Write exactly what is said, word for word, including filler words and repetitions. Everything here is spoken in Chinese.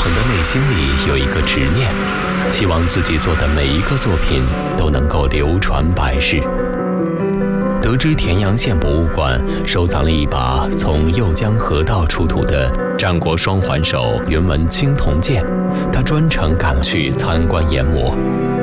恒的内心里有一个执念，希望自己做的每一个作品都能够流传百世。得知田阳县博物馆收藏了一把从右江河道出土的战国双环手云纹青铜剑，他专程赶去参观研磨。